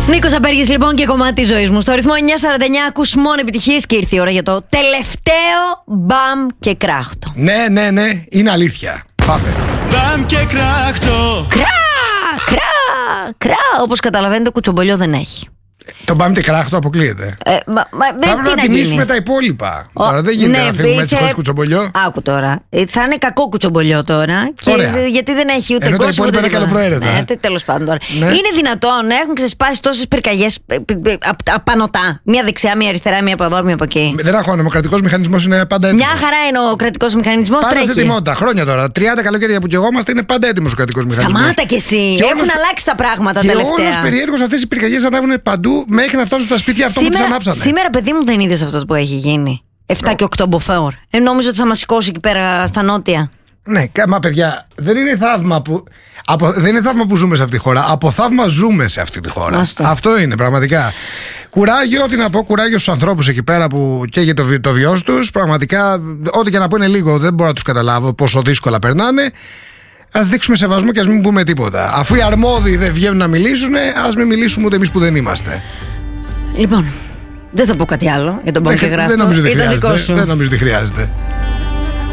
Νίκος Αμπέργης λοιπόν και κομμάτι της ζωής μου. Στο ρυθμό 949 ακούς μόνο επιτυχίες και ήρθε η ώρα για το τελευταίο μπαμ και κράχτο. Ναι, είναι αλήθεια. Πάμε. Μπαμ και κράχτο. Κρά, όπως καταλαβαίνετε κουτσομπολιό δεν έχει. Το μπαμ και κράχτο αποκλείεται. Θα πρέπει να τιμήσουμε τα υπόλοιπα. Τώρα δεν γίνεται να φύγουμε έτσι χωρίς κουτσομπολιό. Άκου τώρα. Θα είναι κακό κουτσομπολιό τώρα. Γιατί δεν έχει ούτε κόσμο. Τα υπόλοιπα είναι καλοπροαίρετα. Τέλος πάντων τώρα. Είναι δυνατόν να έχουν ξεσπάσει τόσες πυρκαγιές απανωτά. Μία δεξιά, μία αριστερά, μία από εδώ, μία από εκεί. Δεν αγχώνομαι. Ο κρατικός μηχανισμός είναι πάντα έτοιμος. Μια χαρά είναι ο κρατικός μηχανισμός. Πάντα σε ετοιμότητα. Χρόνια τώρα. 30 καλοκαίρια που κι εγώ είμαστε είναι πάντα έτοιμος ο κρατικός μηχανισμός. Σταμάτα κι εσύ. Έχουν αλλάξει τα πράγματα τελευταία. Και όλος περιέργως αυτές οι πυρκαγιές ανάβουν παντού μέχρι να φτάσουν στα σπίτια αυτών που τις ανάψανε. Σήμερα, παιδί μου, δεν είδες αυτό που έχει γίνει? 7 και 8 μποφόρ. Νόμιζα ότι θα μας σηκώσει εκεί πέρα στα νότια. Ναι, μα παιδιά, δεν είναι θαύμα που ζούμε σε αυτή τη χώρα. Από θαύμα ζούμε σε αυτή τη χώρα. Αυτό είναι πραγματικά. Κουράγιο, τι να πω, κουράγιο στους ανθρώπους εκεί πέρα που καίγεται το βιός τους. Πραγματικά, ό,τι και να πούνε λίγο, δεν μπορώ να τους καταλάβω πόσο δύσκολα περνάνε. Ας δείξουμε σεβασμό και ας μην πούμε τίποτα. Αφού οι αρμόδιοι δεν βγαίνουν να μιλήσουν, ας μην μιλήσουμε ούτε εμείς που δεν είμαστε. Λοιπόν, δεν θα πω κάτι άλλο για τον μπαμ και κράχτο. Δεν νομίζω ότι χρειάζεται.